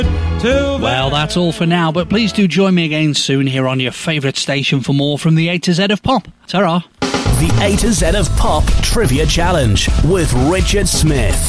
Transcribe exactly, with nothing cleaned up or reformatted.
Well, that's all for now, but please do join me again soon here on your favourite station for more from the A to Z of Pop. Ta-ra. The A to Z of Pop Trivia Challenge with Richard Smith.